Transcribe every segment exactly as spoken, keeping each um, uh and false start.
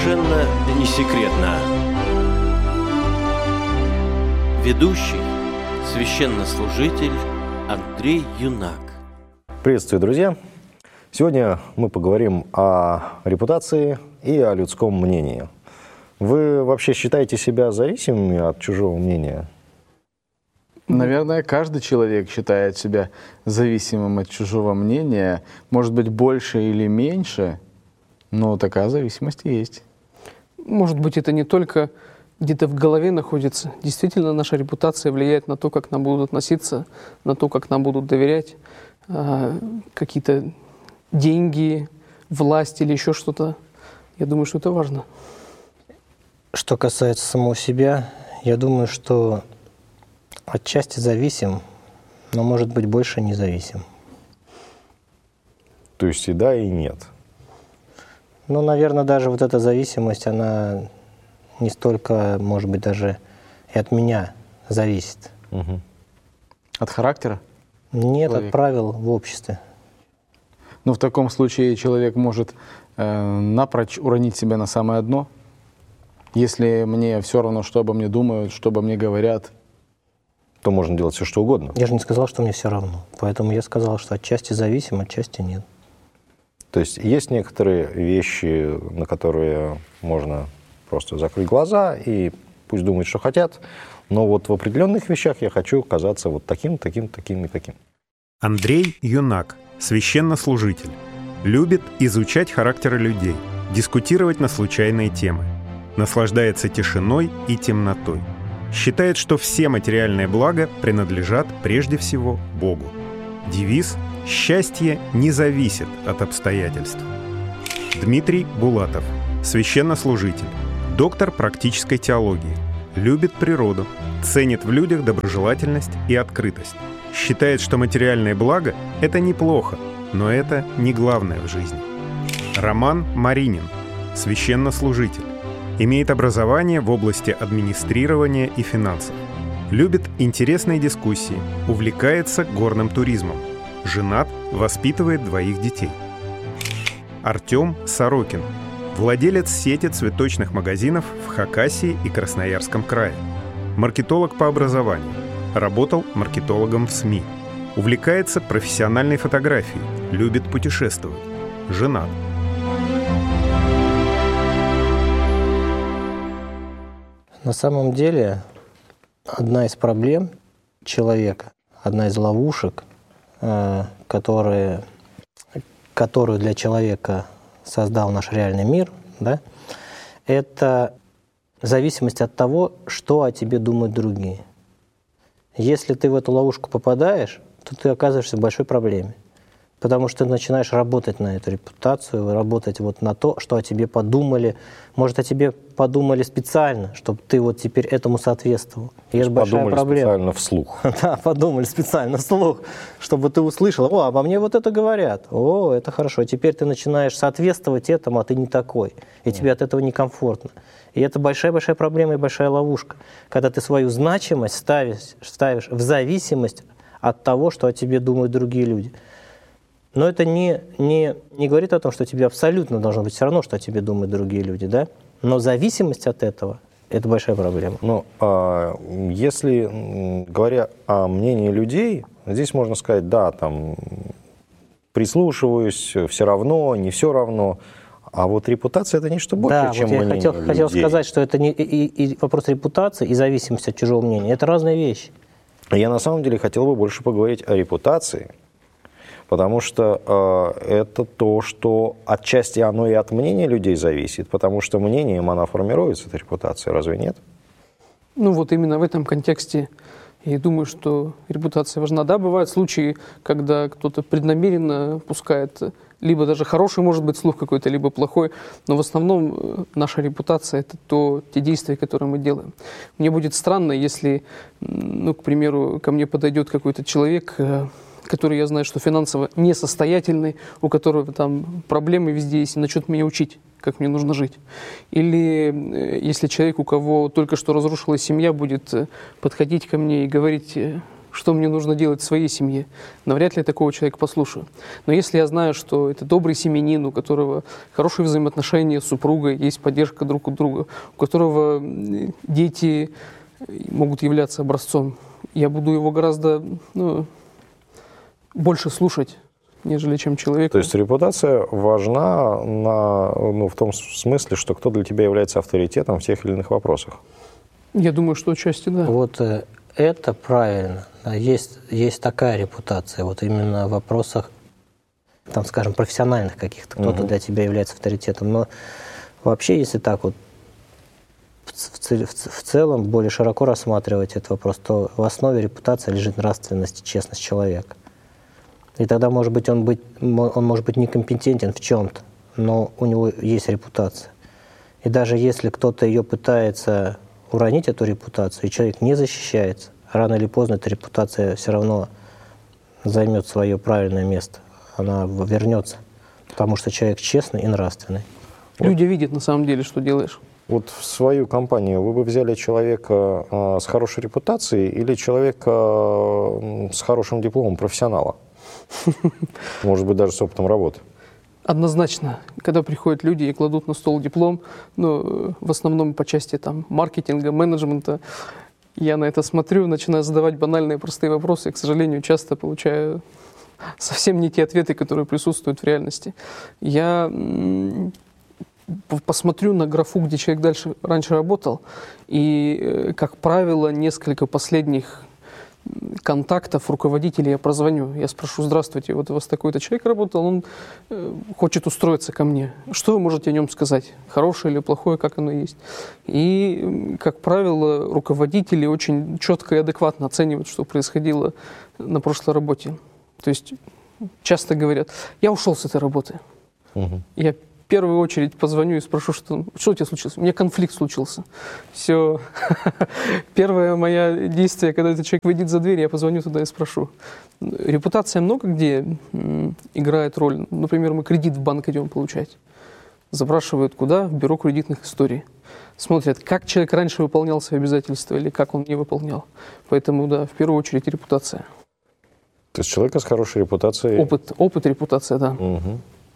Совершенно не секретно. Ведущий, священнослужитель Андрей Юнак. Приветствую, друзья! Сегодня мы поговорим о репутации и о людском мнении. Вы вообще считаете себя зависимыми от чужого мнения? Наверное, каждый человек считает себя зависимым от чужого мнения. Может быть, больше или меньше, но такая зависимость есть. Может быть, это не только где-то в голове находится. Действительно, наша репутация влияет на то, как нам будут относиться, на то, как нам будут доверять. А, какие-то деньги, власть или еще что-то. Я думаю, что это важно. Что касается самого себя, я думаю, что отчасти зависим, но, может быть, больше не зависим. То есть и да, и нет. Ну, наверное, даже вот эта зависимость, она не столько, может быть, даже и от меня зависит. Угу. От характера? Нет, человека? От правил в обществе. Ну, в таком случае человек может э, напрочь уронить себя на самое дно. Если мне все равно, что обо мне думают, что обо мне говорят, то можно делать все, что угодно. Я же не сказал, что мне все равно. Поэтому я сказал, что отчасти зависим, отчасти нет. То есть есть некоторые вещи, на которые можно просто закрыть глаза и пусть думают, что хотят, но вот в определенных вещах я хочу казаться вот таким, таким, таким и таким. Андрей Юнак, священнослужитель. Любит изучать характеры людей, дискутировать на случайные темы. Наслаждается тишиной и темнотой. Считает, что все материальные блага принадлежат прежде всего Богу. Девиз «Счастье не зависит от обстоятельств». Дмитрий Булатов, священнослужитель, доктор практической теологии. Любит природу, ценит в людях доброжелательность и открытость. Считает, что материальные блага – это неплохо, но это не главное в жизни. Роман Маринин, священнослужитель. Имеет образование в области администрирования и финансов. Любит интересные дискуссии, увлекается горным туризмом. Женат, воспитывает двоих детей. Артем Сорокин, владелец сети цветочных магазинов в Хакасии и Красноярском крае. Маркетолог по образованию. Работал маркетологом в СМИ. Увлекается профессиональной фотографией. Любит путешествовать. Женат. На самом деле, одна из проблем человека, одна из ловушек, э, которые, которую для человека создал наш реальный мир, да, это зависимость от того, что о тебе думают другие. Если ты в эту ловушку попадаешь, то ты оказываешься в большой проблеме. Потому что ты начинаешь работать на эту репутацию, работать вот на то, что о тебе подумали. Может, о тебе подумали специально, чтобы ты вот теперь этому соответствовал. И это большая проблема. Подумали специально вслух. Да, подумали специально вслух, чтобы ты услышал: о, обо мне вот это говорят. О, это хорошо. Теперь ты начинаешь соответствовать этому, а ты не такой. И тебе от этого некомфортно. И это большая-большая проблема и большая ловушка. Когда ты свою значимость ставишь, ставишь в зависимость от того, что о тебе думают другие люди. Но это не, не, не говорит о том, что тебе абсолютно должно быть все равно, что о тебе думают другие люди, да? Но зависимость от этого – это большая проблема. Ну, а если, говоря о мнении людей, здесь можно сказать, да, там, прислушиваюсь, все равно, не все равно. А вот репутация – это нечто большее, да, чем вот я мнение хотел, людей. хотел сказать, что это не и, и вопрос репутации и зависимости от чужого мнения – это разные вещи. Я на самом деле хотел бы больше поговорить о репутации, потому что э, это то, что отчасти оно и от мнения людей зависит, потому что мнением она формируется, эта репутация, разве нет? Ну вот именно в этом контексте я думаю, что репутация важна. Да, бывают случаи, когда кто-то преднамеренно пускает либо даже хороший, может быть, слух какой-то, либо плохой, но в основном наша репутация – это то, те действия, которые мы делаем. Мне будет странно, если, ну, к примеру, ко мне подойдет какой-то человек, который, я знаю, что финансово несостоятельный, у которого там проблемы везде есть, и начнет меня учить, как мне нужно жить. Или если человек, у кого только что разрушилась семья, будет подходить ко мне и говорить: что мне нужно делать в своей семье, навряд ли я такого человека послушаю. Но если я знаю, что это добрый семьянин, у которого хорошие взаимоотношения с супругой, есть поддержка друг у друга, у которого дети могут являться образцом, я буду его гораздо ну, больше слушать, нежели чем человек. То есть репутация важна на, ну, в том смысле, что кто для тебя является авторитетом в тех или иных вопросах? Я думаю, что отчасти да. Вот э, это правильно. Да, есть, есть такая репутация, вот именно в вопросах, там, скажем, профессиональных каких-то, кто-то угу. для тебя является авторитетом. Но вообще, если так вот в, в, в целом более широко рассматривать этот вопрос, то в основе репутации лежит нравственность и честность человека. И тогда, может быть, он, быть, он может быть некомпетентен в чем-то, но у него есть репутация. И даже если кто-то ее пытается уронить, эту репутацию, и человек не защищается, рано или поздно эта репутация все равно займет свое правильное место. Она вернется, потому что человек честный и нравственный. Люди вот. Видят на самом деле, что делаешь. Вот в свою компанию вы бы взяли человека э, с хорошей репутацией или человека э, с хорошим дипломом профессионала? Может быть, даже с опытом работы? Однозначно. Когда приходят люди и кладут на стол диплом, ну, в основном по части там, маркетинга, менеджмента, я на это смотрю, начинаю задавать банальные простые вопросы, и, к сожалению, часто получаю совсем не те ответы, которые присутствуют в реальности. Я м- посмотрю на графу, где человек дальше, раньше работал, и, как правило, несколько последних контактов руководителей я прозвоню. Я спрошу: здравствуйте, вот у вас такой-то человек работал, он э, хочет устроиться ко мне. Что вы можете о нем сказать? Хорошее или плохое, как оно есть? И, как правило, руководители очень четко и адекватно оценивают, что происходило на прошлой работе. То есть часто говорят: я ушел с этой работы. Угу. Я в первую очередь позвоню и спрошу, что, что у тебя случилось? У меня конфликт случился. Все. Первое мое действие, когда этот человек выйдет за дверь, я позвоню туда и спрошу. Репутация много где м, играет роль. Например, мы кредит в банк идем получать. Запрашивают куда? В бюро кредитных историй. Смотрят, как человек раньше выполнял свои обязательства или как он не выполнял. Поэтому, да, в первую очередь репутация. То есть человека с хорошей репутацией... Опыт, опыт, репутация, да. Угу.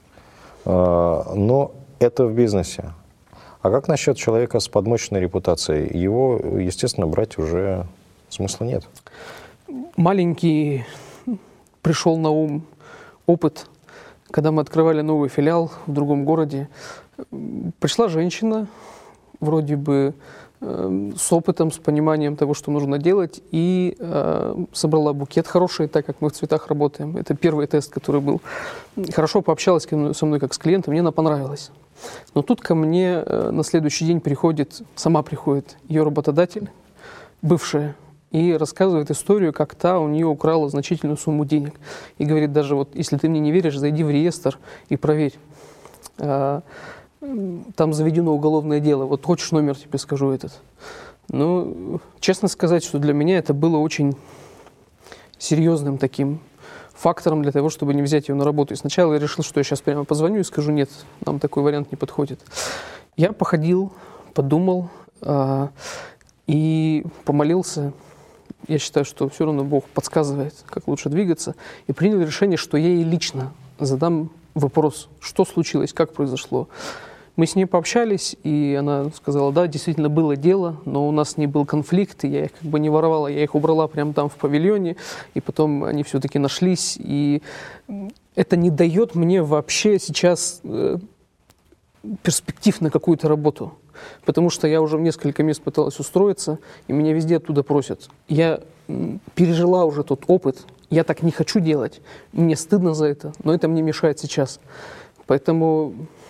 Но это в бизнесе. А как насчет человека с подмоченной репутацией? Его, естественно, брать уже смысла нет. Маленький пришел на ум опыт, когда мы открывали новый филиал в другом городе. Пришла женщина, вроде бы э, с опытом, с пониманием того, что нужно делать, и э, собрала букет хороший, так как мы в цветах работаем. Это первый тест, который был. Хорошо пообщалась со мной как с клиентом, мне она понравилась. Но тут ко мне э, на следующий день приходит, сама приходит ее работодатель, бывшая, и рассказывает историю, как та у нее украла значительную сумму денег. И говорит: даже вот, если ты мне не веришь, зайди в реестр и проверь. Там заведено уголовное дело. Вот хочешь номер, тебе скажу этот. Ну, честно сказать, что для меня это было очень серьезным таким фактором для того, чтобы не взять ее на работу. И сначала я решил, что я сейчас прямо позвоню и скажу: нет, нам такой вариант не подходит. Я походил, подумал э, и помолился. Я считаю, что все равно Бог подсказывает, как лучше двигаться. И принял решение, что я ей лично задам вопрос, что случилось, как произошло. Мы с ней пообщались, и она сказала: да, действительно было дело, но у нас не был конфликт, и я их как бы не воровала, я их убрала прямо там в павильоне, и потом они все-таки нашлись, и это не дает мне вообще сейчас э, перспектив на какую-то работу, потому что я уже в несколько мест пыталась устроиться, и меня везде оттуда просят. Я м, пережила уже тот опыт, я так не хочу делать, мне стыдно за это, но это мне мешает сейчас. Поэтому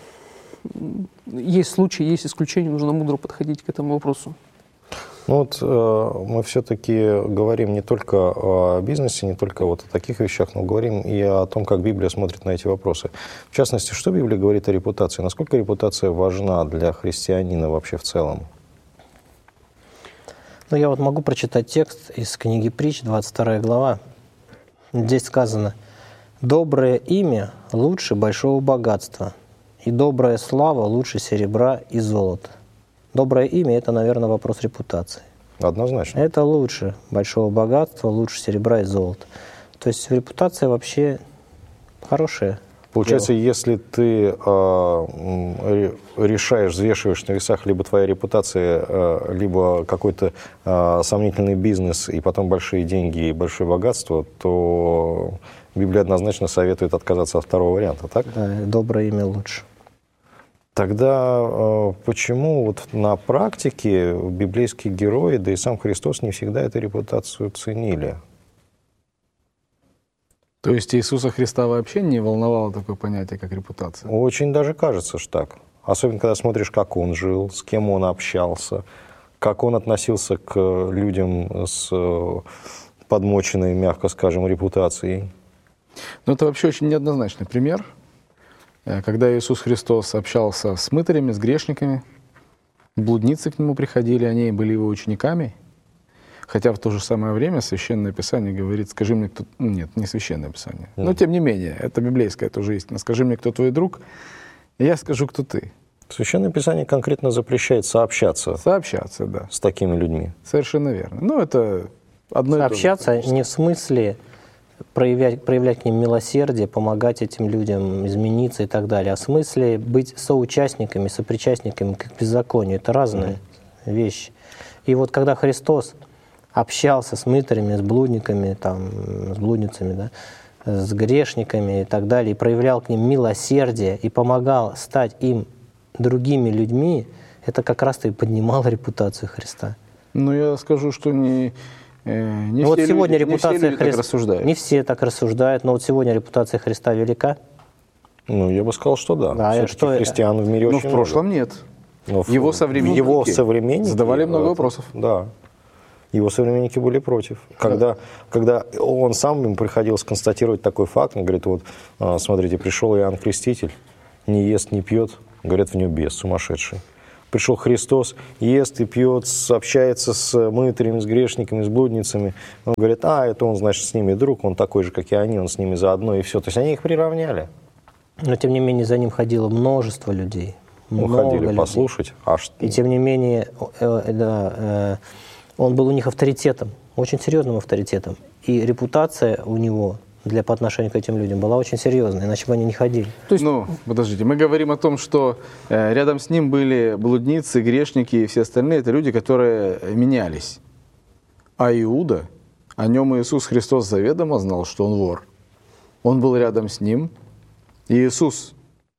есть случаи, есть исключения, нужно мудро подходить к этому вопросу. Ну вот э, мы все-таки говорим не только о бизнесе, не только вот о таких вещах, но говорим и о том, как Библия смотрит на эти вопросы. В частности, что Библия говорит о репутации? Насколько репутация важна для христианина вообще в целом? Ну, я вот могу прочитать текст из книги Притч, двадцать вторая глава. Здесь сказано: «Доброе имя лучше большого богатства, и добрая слава лучше серебра и золота». Доброе имя – это, наверное, вопрос репутации. Однозначно. Это лучше большого богатства, лучше серебра и золота. То есть репутация вообще хорошая. Получается, дело. если ты э, решаешь, взвешиваешь на весах либо твоя репутация, э, либо какой-то э, сомнительный бизнес, и потом большие деньги и большое богатство, то Библия однозначно советует отказаться от второго варианта, так? Да, доброе имя лучше. Тогда э, почему вот на практике библейские герои, да и сам Христос не всегда эту репутацию ценили? То есть Иисуса Христа вообще не волновало такое понятие, как репутация? Очень даже кажется, что так. Особенно, когда смотришь, как он жил, с кем он общался, как он относился к людям с подмоченной, мягко скажем, репутацией. Ну, это вообще очень неоднозначный пример. Когда Иисус Христос общался с мытарями, с грешниками, блудницы к нему приходили, они были его учениками. Хотя в то же самое время Священное Писание говорит, скажи мне, кто... Нет, не Священное Писание. Но тем не менее, это библейская тоже истина. Скажи мне, кто твой друг, и я скажу, кто ты. Священное Писание конкретно запрещает сообщаться Сообщаться, да. с такими людьми. Совершенно верно. Ну, это одно Общаться и то же. не в смысле проявлять, проявлять к ним милосердие, помогать этим людям измениться и так далее, а в смысле быть соучастниками, сопричастниками к беззаконию. Это разные mm. вещи. И вот когда Христос общался с мытарями, с блудниками, там, с блудницами, да, с грешниками и так далее, и проявлял к ним милосердие и помогал стать им другими людьми, это как раз-то и поднимало репутацию Христа. Ну, я скажу, что не, э, не ну, все вот сегодня люди, репутация не все люди Христа, так рассуждают. Не все так рассуждают, но вот сегодня репутация Христа велика. Ну, я бы сказал, что да. Да, Все-таки что христиан в мире Но очень в прошлом много. нет. Но в- Его современники его современники задавали много это- вопросов. Да. Его современники были против. Когда, когда он сам им приходилось констатировать такой факт, он говорит, вот, а, смотрите, пришел Иоанн Креститель, не ест, не пьет, говорят, в нем бес сумасшедший. Пришел Христос, ест и пьет, общается с мытарями, с грешниками, с блудницами. Он говорит, а, это он, значит, с ними друг, он такой же, как и они, он с ними заодно, и все. То есть они их приравняли. Но тем не менее за ним ходило множество людей. Много Уходили людей. послушать. А что? И тем не менее, э, э, да, э, он был у них авторитетом, очень серьезным авторитетом. И репутация у него для, по отношению к этим людям была очень серьезная, иначе бы они не ходили. То есть, Ну, подождите, мы говорим о том, что э, рядом с ним были блудницы, грешники и все остальные. Это люди, которые менялись. А Иуда, о нем Иисус Христос заведомо знал, что он вор. Он был рядом с ним. И Иисус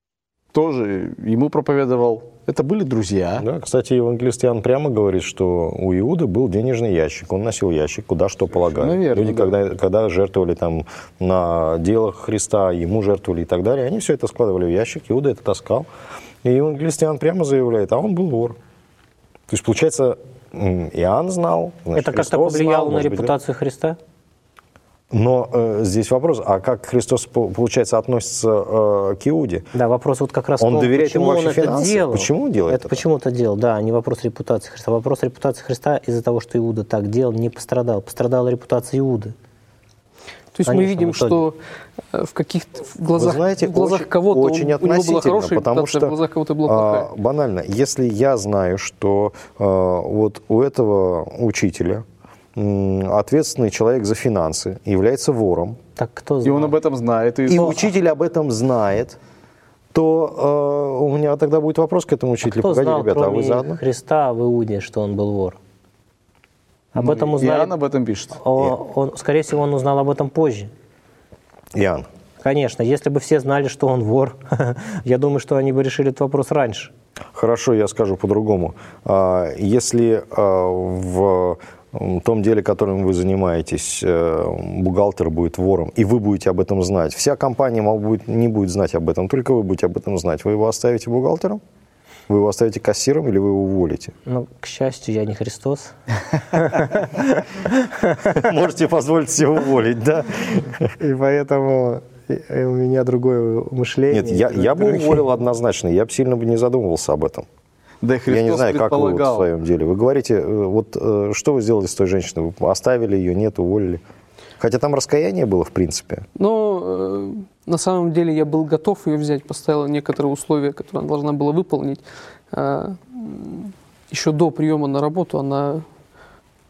тоже ему проповедовал. Это были друзья. Да, кстати, евангелист Иоанн прямо говорит, что у Иуды был денежный ящик, он носил ящик, куда что полагали. Наверное, Люди, да. когда, когда жертвовали там на делах Христа, ему жертвовали и так далее, они все это складывали в ящик, Иуда это таскал. И евангелист Иоанн прямо заявляет, а он был вор. То есть, получается, Иоанн знал, значит, Это как-то Христос повлияло знал, на может быть, репутацию Христа? Но э, здесь вопрос, а как Христос, по- получается, относится э, к Иуде? Да, вопрос вот как раз Он в том, доверяет почему ему он вообще это финансы? делал. Почему он делает это? это? Почему это делал, да, не вопрос репутации Христа. Вопрос репутации Христа из-за того, что Иуда так делал, не пострадал. Пострадала репутация Иуды. то есть мы Конечно, видим, в итоге. что э, в каких-то в глазах, Вы знаете, в глазах очень, кого-то очень он- у него была относительно, хорошая потому репутация, что в глазах кого-то была а, плохая. банально, если я знаю, что а, вот у этого учителя м, ответственный человек за финансы является вором, Так кто И знал? он об этом знает. и учитель об этом знает, то э, у меня тогда будет вопрос к этому учителю. Кто Погоди, знал, ребята, а кроме вы заодно? Христа в Иуде, что он был вор? Об Ну, этом узнали... Иоанн об этом пишет. О, он, скорее всего, он узнал об этом позже. Иоанн. Конечно, если бы все знали, что он вор, я думаю, что они бы решили этот вопрос раньше. Хорошо, я скажу по-другому. А, Если а, в том деле, которым вы занимаетесь, э, бухгалтер будет вором, и вы будете об этом знать, вся компания мол, будет, не будет знать об этом, только вы будете об этом знать, вы его оставите бухгалтером? Вы его оставите кассиром или вы его уволите? Ну, к счастью, я не Христос. Можете позволить себе уволить, да? И поэтому у меня другое мышление. Нет, я, я бы уволил однозначно, я бы сильно бы не задумывался об этом. Да и Христос Я не знаю, как вы вот в предполагал. своем деле. Вы говорите, э, вот э, что вы сделали с той женщиной? Вы оставили ее, нет, уволили? Хотя там раскаяние было, в принципе. Но э, на самом деле я был готов ее взять, поставил некоторые условия, которые она должна была выполнить. А, м, еще до приема на работу она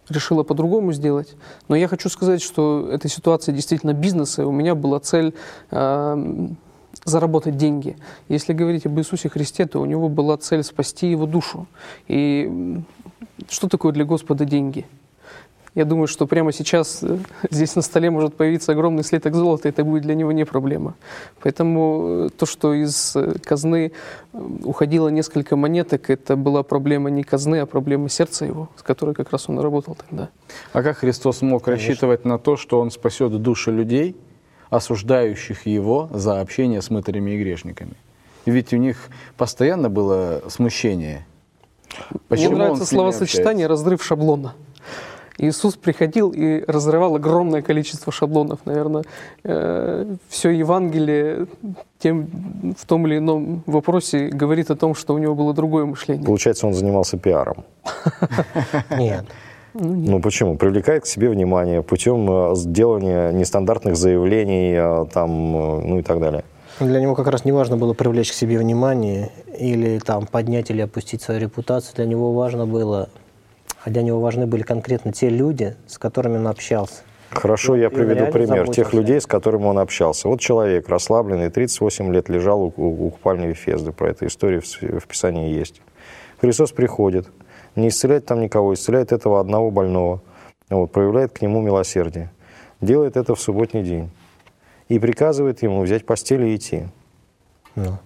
решила по-другому сделать. Но я хочу сказать, что эта ситуация действительно бизнеса, и у меня была цель э, заработать деньги. Если говорить об Иисусе Христе, то у него была цель спасти его душу. И что такое для Господа деньги? Я думаю, что прямо сейчас здесь на столе может появиться огромный слиток золота, и это будет для него не проблема. Поэтому то, что из казны уходило несколько монеток, это была проблема не казны, а проблема сердца его, с которой как раз он и работал тогда. А как Христос мог Конечно. рассчитывать на то, что он спасет души людей, осуждающих его за общение с мытарями и грешниками? Ведь у них постоянно было смущение. Почему Мне нравится словосочетание «разрыв шаблона». Иисус приходил и разрывал огромное количество шаблонов, наверное. Э, все Евангелие тем, в том или ином вопросе говорит о том, что у него было другое мышление. Получается, он занимался пиаром. Нет. Ну почему? Привлекает к себе внимание путем сделания нестандартных заявлений, там, ну и так далее. Для него как раз не важно было привлечь к себе внимание или там поднять или опустить свою репутацию. Для него важно было... А для него важны были конкретно те люди, с которыми он общался. Хорошо, я приведу пример тех людей, с которыми он общался. Вот человек расслабленный, тридцать восемь лет лежал у, у, у купальни Вифезды. Про эту историю в, в Писании есть. Христос приходит, не исцеляет там никого, исцеляет этого одного больного, вот, проявляет к нему милосердие. Делает это в субботний день. И приказывает ему взять постель и идти. Ну.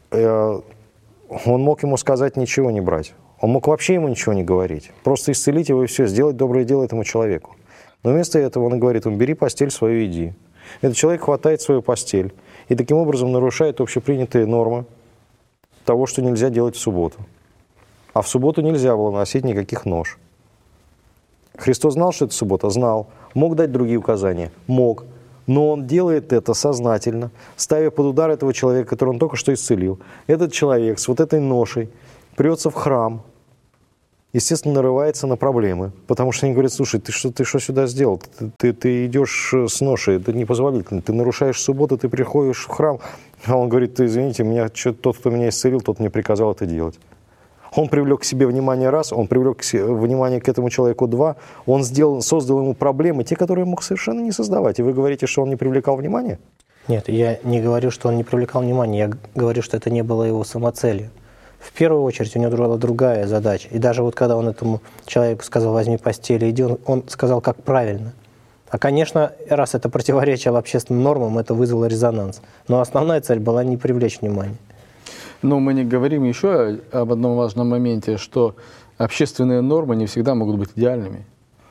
Он мог ему сказать ничего не брать. Он мог вообще ему ничего не говорить. Просто исцелить его и все, сделать доброе дело этому человеку. Но вместо этого он говорит, он бери постель свою, иди. Этот человек хватает свою постель и таким образом нарушает общепринятые нормы того, что нельзя делать в субботу. А в субботу нельзя было носить никаких нож. Христос знал, что это суббота? Знал. Мог дать другие указания? Мог. Но он делает это сознательно, ставя под удар этого человека, которого он только что исцелил. Этот человек с вот этой ношей прется в храм, естественно, нарывается на проблемы, потому что они говорят, слушай, ты что, ты что сюда сделал? Ты, ты, ты идешь с ношей, это непозволительно, ты нарушаешь субботу, ты приходишь в храм. А он говорит, ты извините, меня, тот, кто меня исцелил, тот мне приказал это делать. Он привлек к себе внимание раз, он привлек к себе внимание к этому человеку два, он сделал, создал ему проблемы, те, которые он мог совершенно не создавать. И вы говорите, что он не привлекал внимания? Нет, я не говорю, что он не привлекал внимания, я говорю, что это не было его самоцелью. В первую очередь у него была другая задача. И даже вот когда он этому человеку сказал, возьми постель и иди, он, он сказал, как правильно. А, конечно, раз это противоречило общественным нормам, это вызвало резонанс. Но основная цель была не привлечь внимание. Но мы не говорим еще об одном важном моменте, что общественные нормы не всегда могут быть идеальными.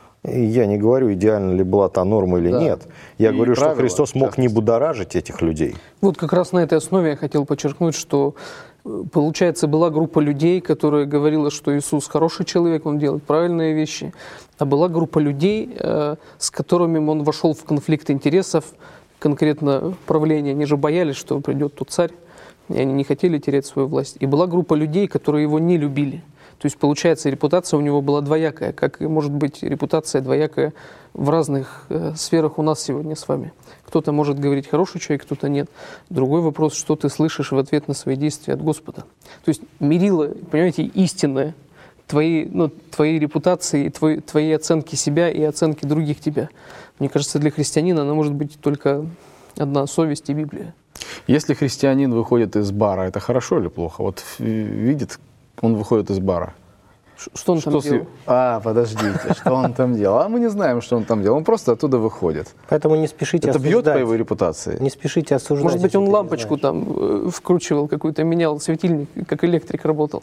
Я не говорю, идеально ли была та норма или да. нет. Я и говорю, правила, что Христос мог не будоражить этих людей. Вот как раз на этой основе я хотел подчеркнуть, что, получается, была группа людей, которая говорила, что Иисус хороший человек, он делает правильные вещи. А была группа людей, с которыми он вошел в конфликт интересов, конкретно правления. Они же боялись, что придет тут царь, и они не хотели терять свою власть. И была группа людей, которые его не любили. То есть, получается, репутация у него была двоякая, как и может быть репутация двоякая в разных э, сферах у нас сегодня с вами. Кто-то может говорить хороший человек, кто-то нет. Другой вопрос, что ты слышишь в ответ на свои действия от Господа. То есть мерило, понимаете, истинное твои, ну, твои репутации, твои, твои оценки себя и оценки других тебя. Мне кажется, для христианина она может быть только одна — совесть и Библия. Если христианин выходит из бара, это хорошо или плохо? Вот видит, он выходит из бара. Что он что там с... делал? А, подождите, что он там делал? А мы не знаем, что он там делал. Он просто оттуда выходит. Поэтому не спешите Это осуждать. бьет по его репутации? Не спешите осуждать. Может быть, он лампочку там э, вкручивал какую-то, менял светильник, как электрик работал.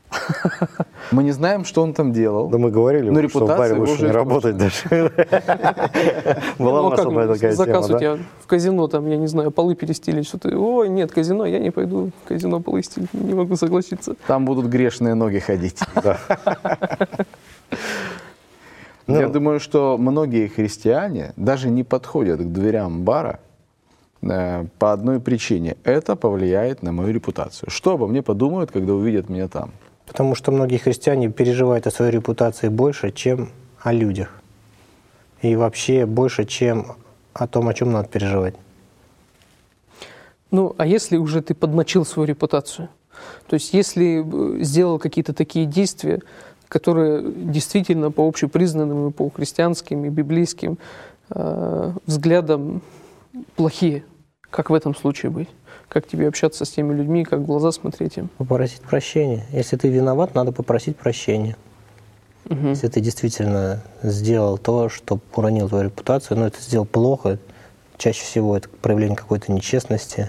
Мы не знаем, что он там делал. Да мы говорили, но что в баре лучше не работать даже. Была у нас одна такая тема. Заказ у тебя в казино, там, я не знаю, полы перестилить, что-то. Ой, нет, казино, я не пойду в казино полы стелить, не могу согласиться. Там будут грешные ноги ходить. Да. Ну, я думаю, что многие христиане даже не подходят к дверям бара э, по одной причине. Это повлияет на мою репутацию. Что обо мне подумают, когда увидят меня там? Потому что многие христиане переживают о своей репутации больше, чем о людях. И вообще больше, чем о том, о чем надо переживать. Ну, а если уже ты подмочил свою репутацию? То есть если сделал какие-то такие действия, которые действительно по общепризнанным и по христианским и библейским э, взглядам плохие. Как в этом случае быть? Как тебе общаться с теми людьми, как в глаза смотреть им? Попросить прощения. Если ты виноват, надо попросить прощения. Угу. Если ты действительно сделал то, что уронил твою репутацию, но это сделал плохо, чаще всего это проявление какой-то нечестности,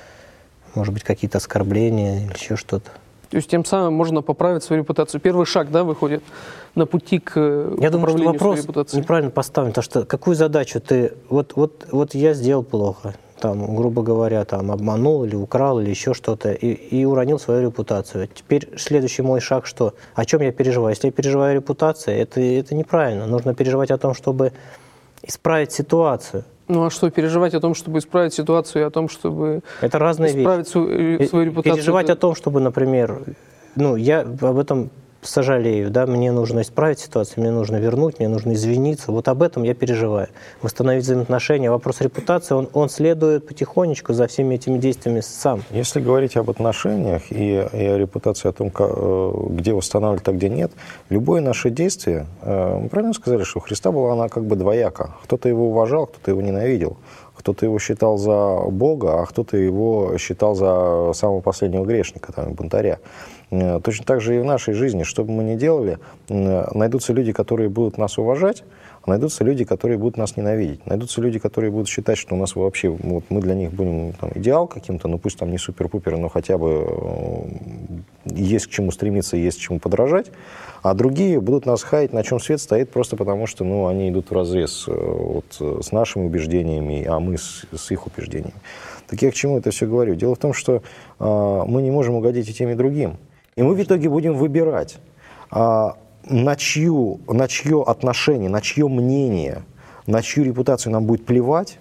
может быть, какие-то оскорбления или еще что-то. То есть тем самым можно поправить свою репутацию. Первый шаг, да, выходит на пути к Я думаю, что вопрос репутации. Неправильно поставлен, потому что какую задачу ты... Вот, вот, вот я сделал плохо, там, грубо говоря, там, обманул или украл или еще что-то, и, и уронил свою репутацию. Теперь следующий мой шаг что? О чем я переживаю? Если я переживаю о репутации, это, это неправильно. Нужно переживать о том, чтобы исправить ситуацию. Ну а что, переживать о том, чтобы исправить ситуацию, и о том, чтобы это разные исправить вещи. Свою, свою репутацию? Переживать это... о том, чтобы, например, ну, я об этом сожалею, да, мне нужно исправить ситуацию, мне нужно вернуть, мне нужно извиниться, вот об этом я переживаю. Восстановить взаимоотношения, вопрос репутации, он, он следует потихонечку за всеми этими действиями сам. Если говорить об отношениях и, и о репутации, о том, как, где восстанавливать, а где нет, любое наше действие, мы правильно сказали, что у Христа была она как бы двояка. Кто-то его уважал, кто-то его ненавидел. Кто-то его считал за Бога, а кто-то его считал за самого последнего грешника, там, бунтаря. Точно так же и в нашей жизни, что бы мы ни делали, найдутся люди, которые будут нас уважать, а найдутся люди, которые будут нас ненавидеть. Найдутся люди, которые будут считать, что у нас вообще, вот, мы для них будем там, идеал каким-то, ну пусть там не супер-пупер, но хотя бы есть к чему стремиться, есть к чему подражать. А другие будут нас хаять, на чем свет стоит, просто потому что ну, они идут вразрез вот, с нашими убеждениями, а мы с, с их убеждениями. Так я к чему это все говорю? Дело в том, что э, мы не можем угодить и тем, и другим. И мы в итоге будем выбирать, э, на, чью, на чье отношение, на чье мнение, на чью репутацию нам будет плевать,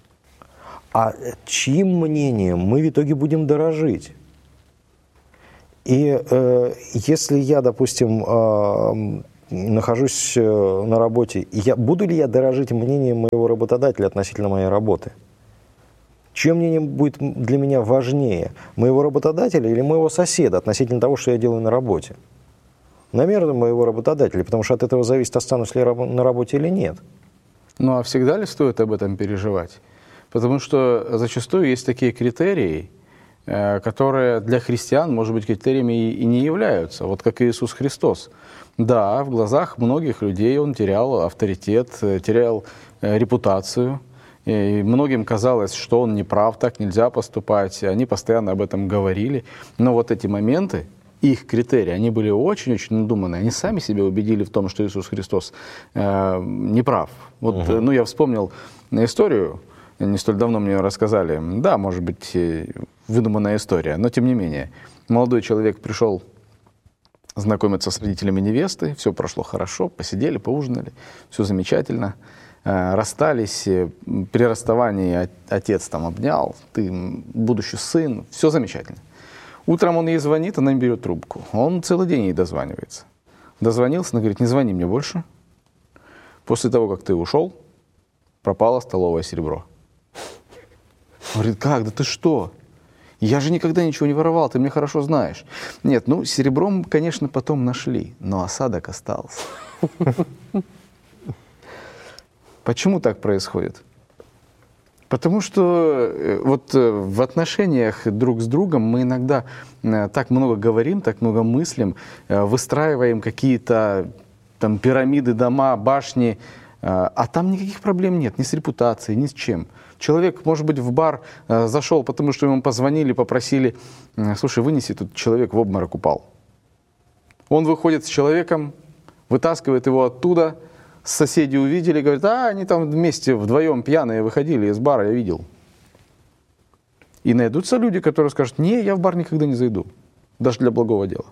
а чьим мнением мы в итоге будем дорожить. И э, если я, допустим, э, нахожусь на работе, я, буду ли я дорожить мнением моего работодателя относительно моей работы? Чье мнение будет для меня важнее? Моего работодателя или моего соседа относительно того, что я делаю на работе? Наверное, моего работодателя, потому что от этого зависит, останусь ли я на работе или нет. Ну а всегда ли стоит об этом переживать? Потому что зачастую есть такие критерии, которые для христиан, может быть, критериями и не являются. Вот как Иисус Христос. Да, в глазах многих людей он терял авторитет, терял репутацию. И многим казалось, что он не прав, так нельзя поступать. Они постоянно об этом говорили. Но вот эти моменты, их критерии, они были очень-очень надуманные. Они сами себя убедили в том, что Иисус Христос э, не прав. Вот, угу. ну, я вспомнил историю, не столь давно мне ее рассказали. Да, может быть, выдуманная история, но тем не менее. Молодой человек пришел знакомиться с родителями невесты, все прошло хорошо, посидели, поужинали, все замечательно. Расстались, при расставании отец там обнял, ты будущий сын, все замечательно. Утром он ей звонит, она не берет трубку. Он целый день ей дозванивается. Дозвонился, она говорит, не звони мне больше. После того, как ты ушел, пропало столовое серебро. Он говорит, как, да ты что? Я же никогда ничего не воровал, ты меня хорошо знаешь. Нет, ну, серебром, конечно, потом нашли, но осадок остался. Почему так происходит? Потому что вот в отношениях друг с другом мы иногда так много говорим, так много мыслим, выстраиваем какие-то там пирамиды, дома, башни, а там никаких проблем нет, ни с репутацией, ни с чем. Человек, может быть, в бар зашел, потому что ему позвонили, попросили, слушай, вынеси, тут человек в обморок упал. Он выходит с человеком, вытаскивает его оттуда, соседи увидели, говорят, а они там вместе вдвоем пьяные выходили из бара, я видел. И найдутся люди, которые скажут, не, я в бар никогда не зайду, даже для благого дела.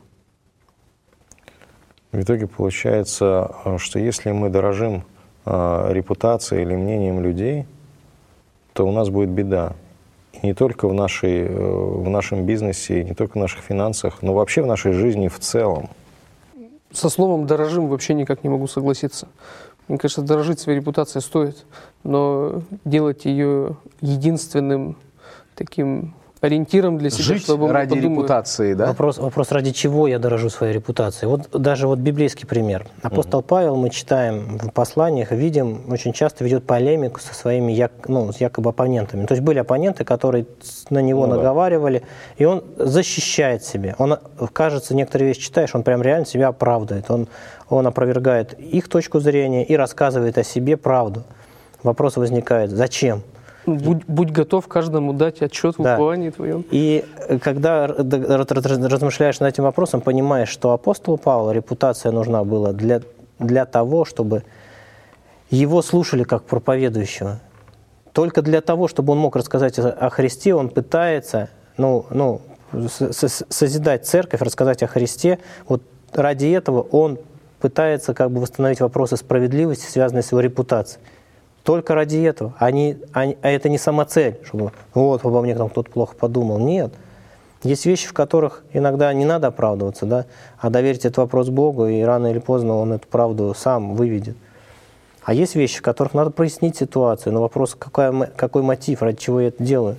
В итоге получается, что если мы дорожим э, репутацией или мнением людей, то у нас будет беда. И не только в, нашей, э, в нашем бизнесе, не только в наших финансах, но вообще в нашей жизни в целом. Со словом «дорожим» вообще никак не могу согласиться. Мне кажется, дорожить своей репутацией стоит, но делать ее единственным таким ориентиром для себя, Жить чтобы он ради подумал. репутации, да? Вопрос, вопрос, ради чего я дорожу своей репутацией. Вот даже вот библейский пример. Апостол mm-hmm. Павел, мы читаем в посланиях, видим, очень часто ведет полемику со своими як, ну, с якобы оппонентами. То есть были оппоненты, которые на него ну, наговаривали, да. и он защищает себя. Он, кажется, некоторые вещи читаешь, он прям реально себя оправдывает. Он, он опровергает их точку зрения и рассказывает о себе правду. Вопрос возникает, зачем? Будь, будь готов каждому дать отчет в да. уповании твоем. И когда размышляешь над этим вопросом, понимаешь, что апостолу Павлу репутация нужна была для, для того, чтобы его слушали как проповедующего. Только для того, чтобы он мог рассказать о Христе, он пытается ну, ну, созидать церковь, рассказать о Христе. Вот ради этого он пытается как бы восстановить вопросы справедливости, связанные с его репутацией. Только ради этого. Они, они, а это не самоцель, чтобы вот обо мне там кто-то плохо подумал. Нет. Есть вещи, в которых иногда не надо оправдываться, да, а доверить этот вопрос Богу, и рано или поздно Он эту правду сам выведет. А есть вещи, в которых надо прояснить ситуацию, но вопрос, какой, какой мотив, ради чего я это делаю.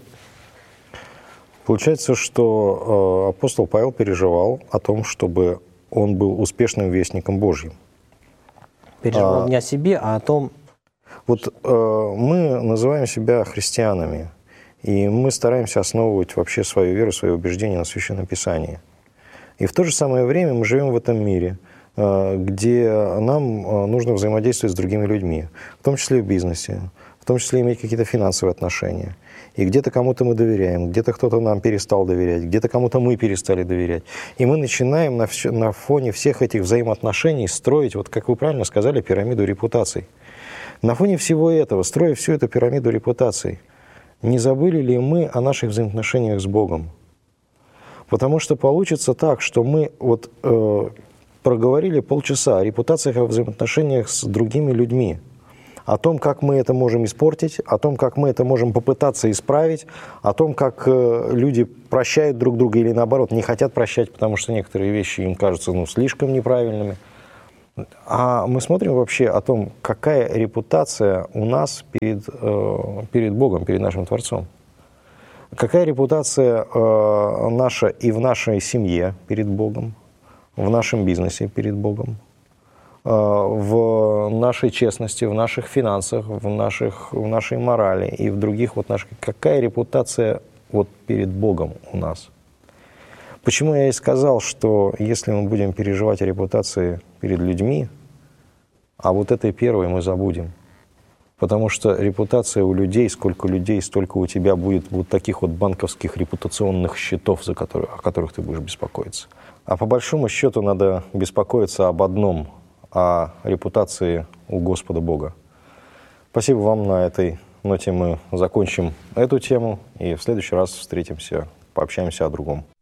Получается, что э, апостол Павел переживал о том, чтобы он был успешным вестником Божьим. Переживал а, не о себе, а о том... Вот э, мы называем себя христианами, и мы стараемся основывать вообще свою веру, свои убеждения на Священном Писании. И в то же самое время мы живем в этом мире, э, где нам э, нужно взаимодействовать с другими людьми, в том числе в бизнесе, в том числе иметь какие-то финансовые отношения. И где-то кому-то мы доверяем, где-то кто-то нам перестал доверять, где-то кому-то мы перестали доверять. И мы начинаем на, все, на фоне всех этих взаимоотношений строить, вот как вы правильно сказали, пирамиду репутаций. На фоне всего этого, строя всю эту пирамиду репутаций, не забыли ли мы о наших взаимоотношениях с Богом? Потому что получится так, что мы вот, э, проговорили полчаса о репутациях, о взаимоотношениях с другими людьми, о том, как мы это можем испортить, о том, как мы это можем попытаться исправить, о том, как э, люди прощают друг друга или, наоборот, не хотят прощать, потому что некоторые вещи им кажутся ну, слишком неправильными. А мы смотрим вообще о том, какая репутация у нас перед, э, перед Богом, перед нашим Творцом. Какая репутация э, наша и в нашей семье перед Богом, в нашем бизнесе перед Богом, э, в нашей честности, в наших финансах, в, наших, в нашей морали и в других вот наших. Какая репутация вот перед Богом у нас? Почему я и сказал, что если мы будем переживать о репутации перед людьми, а вот этой первой мы забудем. Потому что репутация у людей, сколько людей, столько у тебя будет вот таких вот банковских репутационных счетов, за которые, о которых ты будешь беспокоиться. А по большому счету надо беспокоиться об одном, о репутации у Господа Бога. Спасибо вам. На этой ноте мы закончим эту тему и в следующий раз встретимся, пообщаемся о другом.